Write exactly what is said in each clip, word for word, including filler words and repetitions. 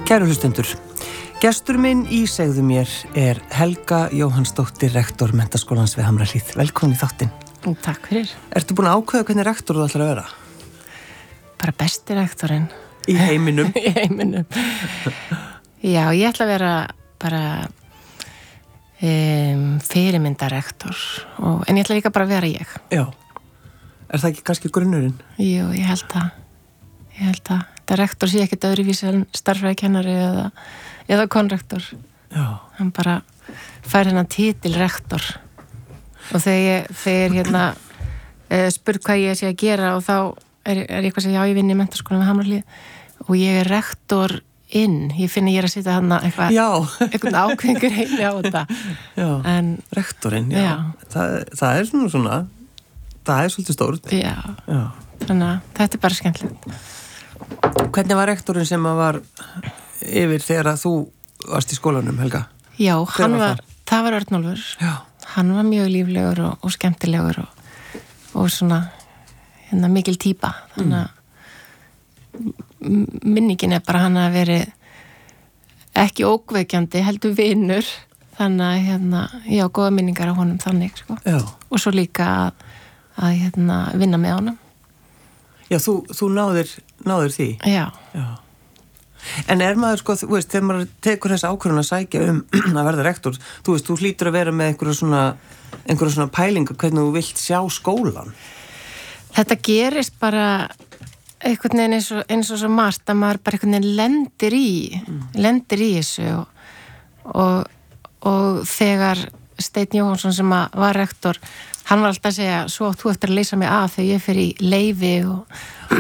Kæru hlustendur, gestur minn í segðu mér er Helga Jóhannsdóttir, rektor Menntaskólans við Hamrahlíð. Velkomin í þáttinn. Takk fyrir. Ertu búin að ákveða hvernig rektor þú ætlar að vera? Bara besti rektorinn. Í heiminum? Í heiminum. Já, ég ætla að vera bara um, fyrirmyndarektor, og, en ég ætla líka bara að vera ég. Já. Er það ekki kannski grunnurinn? Jú, ég held að. Ég held að þetta rektor sé ekkert öðruvísi en starffræðikennari eða, eða konrektor. Já. Hann bara fær hennan titil rektor. Og þegar ég, þegar hérna uh, spurð hvað ég sé að gera, og þá er, er ég eitthvað að segja, já, ég vinn í Menntaskólanum við Hamrahlíð og ég er rektor inn. Ég finn ég er að sitja hann eitthvað, eitthvað ákveðingur heili á þetta. Já, en, rektorinn, já. já. Það, það er svona svona, það er svolítið stórt. Já, já. Þannig að þetta er bara skemmtilegt. Hvernig var rektorinn sem að var yfir þegar að þú varst í skólanum, Helga? Já, hann var, var það var Örnólfur. Já. Hann var mjög líflegur og, og skemmtilegur og, og svona hérna, mikil típa. Þannig að mm. minningin er bara hann að veri ekki ókveikjandi, heldur vinur. Þannig að hérna, já, góða minningar á honum þannig, sko. Já. Og svo líka að, að hérna, vinna með honum. Já, þú, þú náðir, náðir því? Já. Já. En er maður, sko, þú veist, þegar maður tekur þess ákvörðun að sækja um að verða rektor, þú veist, þú hlýtur að vera með einhverja svona, einhverja svona pælingu hvernig þú vilt sjá skólan? Þetta gerist bara einhvern veginn eins og, eins og svo margt að maður bara einhvern veginn lendir í, mm. lendir í þessu og, og, og þegar Steinn Jóhansson sem var rektor, hann var alltaf að segja, svo þú eftir að leysa mig af þegar ég fer í leyfi og,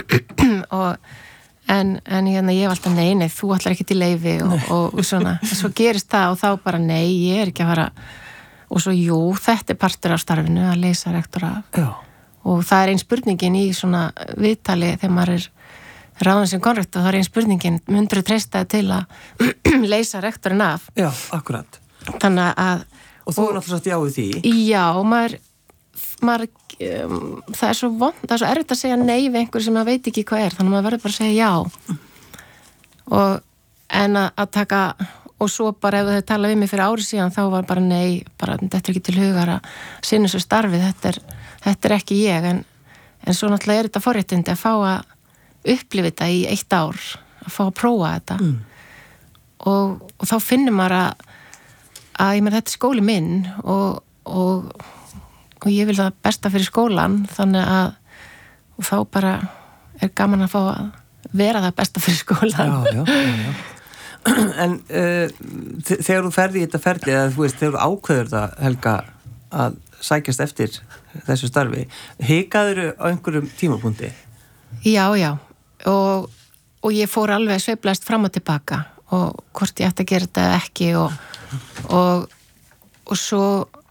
og en, en hérna, ég var alltaf nei, nei, þú ætlar ekki til leyfi og, og, og svona, svo gerist það og þá bara nei, ég er ekki að fara og svo jú, þetta er partur af starfinu að leysa rektor af. Já. Og það er ein spurningin í svona viðtali þegar maður er ráðin sem konrektor, það er ein spurningin, myndur þú treysta til að leysa rektorinn af? Já, akkurat. Þannig að og þú er náttúrulega satt já við því? Já, maður, maður um, það er svo vond, það er svo erfitt að segja nei við einhverju sem maður veit ekki hvað er, þannig að maður verður bara að segja já. Og en að, að taka, og svo bara ef þau tala við mig fyrir ári síðan, þá var bara nei, bara þetta er ekki til hugar að sinna svo starfið, þetta er, þetta er ekki ég, en, en svo náttúrulega er þetta forréttindi að fá að upplifa þetta í eitt ár, að fá að prófa þetta. Mm. Og, og þá finnir maður að að ég með þetta er skóli minn og, og, og ég vil það besta fyrir skólan, þannig að og þá bara er gaman að fá að vera það besta fyrir skólan. Já, já, já, já. En uh, þegar þú ferði í þetta ferli, eða þú veist, þegar þú ákveður það, Helga, að sækjast eftir þessu starfi, hikaður á einhverjum tímapunkti? Já, já, og, og ég fór alveg sveiflast fram og tilbaka og hvort ég ætti að gera þetta ekki og Og, og svo